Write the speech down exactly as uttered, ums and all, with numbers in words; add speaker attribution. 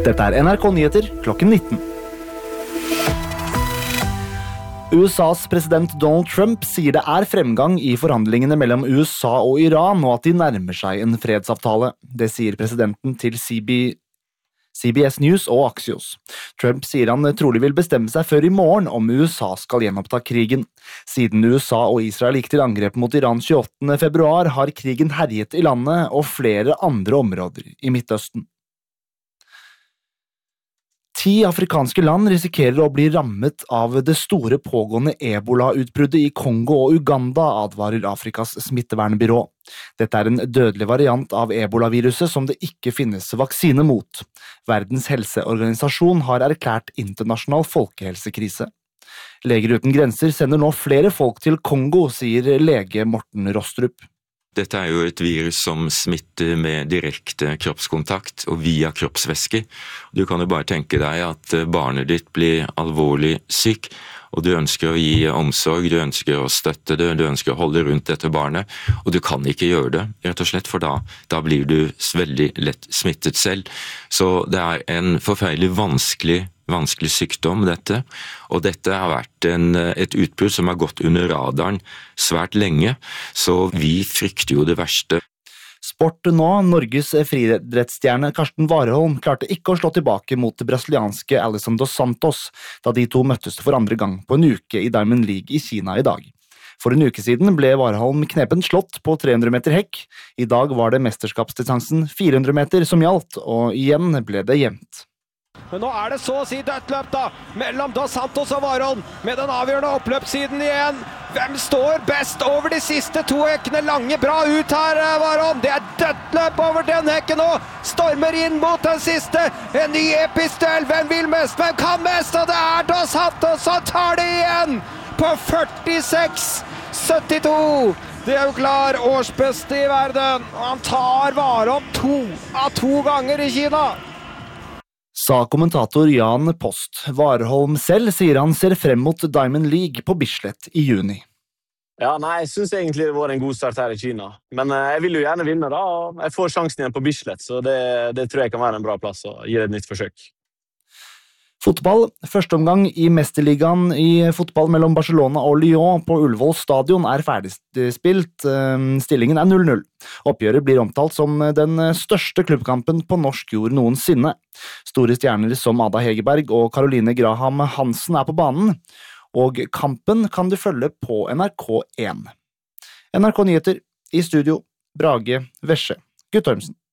Speaker 1: Dette er N R K Nyheter klokken nitten. U S A's president Donald Trump sier det er fremgang i forhandlingene mellom U S A og Iran, og at de nærmer seg en fredsavtale. Det sier presidenten til C B, C B S News og Axios. Trump sier han trolig vil bestemme seg før i morgen om U S A skal gjenoppta krigen. Siden U S A og Israel gikk til angrep mot Iran tjueåttende februar, har krigen herjet i landet og flere andre områder i Midtøsten. Ti afrikanske land risikerer å bli rammet av det store pågående ebola-utbruddet i Kongo og Uganda, advarer Afrikas smittevernbyrå. Dette er en dødelig variant av ebola-viruset som det ikke finnes vaksine mot. Verdens helseorganisasjon har erklært internasjonal folkehelsekrise. Leger uten grenser sender nå flere folk til Kongo, sier lege Morten Rostrup.
Speaker 2: Dette er jo et virus som smitter med direkte kroppskontakt og via kroppsvæsker. Du kan jo bare tenke deg at barnet ditt blir alvorlig syk, og du ønsker å gi omsorg, du ønsker å støtte det, du ønsker å holde rundt dette barnet, og du kan ikke gjøre det, rett og slett, for da, da blir du veldig lett smittet selv. Så det er en forferdelig vanskelig vanskelig sykdom, dette, og dette har vært en, et utbrudd som har gått under radaren svært lenge, så vi frykter jo det verste.
Speaker 1: Sport nå, Norges friidrettsstjerne Karsten Warholm klarte ikke å slå tilbake mot det brasilianske Alisson dos Santos, da de to møttes for andre gang på en uke i Diamond League i Kina i dag. For en uke siden ble Warholm knepen slått på tre hundre meter hekk. I dag var det mesterskapsdistansen fire hundre meter som gjaldt, og igjen ble det jevnt.
Speaker 3: Men nå er det så å si dødt løp da, mellom Dos Santos og Warholm, med den avgjørende oppløpssiden igjen. Hvem står best over de siste to hekkene? Lange bra ut her, Warholm. Det er dødt løp over den hekken nå. Stormer inn mot den siste. En ny episk duell. Hvem vil mest? Hvem kan mest? Og det er Dos Santos som tar det igjen på førtiseks syttito. Det er jo klar årsbeste i verden. Og han tar Warholm to av to ganger i Kina.
Speaker 1: Sa kommentator Jan Post. Warholm selv sier han ser frem mot Diamond League på Bislett i juni.
Speaker 4: Ja, nei, jeg synes egentlig det var en god start her i Kina. Men jeg vil jo gjerne vinne da, og jeg får sjansen igjen på Bislett, så det, det tror jeg kan være en bra plass å gi et nytt forsøk.
Speaker 1: Fotball. Første omgang i Mesterligaen i fotball mellom Barcelona og Lyon på Ullevål stadion er ferdigspilt. Stillingen er null null. Oppgjøret blir omtalt som den største klubbkampen på norsk jord noensinne. Store stjerner som Ada Hegerberg og Caroline Graham Hansen er på banen, og kampen kan du følge på N R K én. N R K Nyheter, i studio, Brage Vesche, Guttormsen.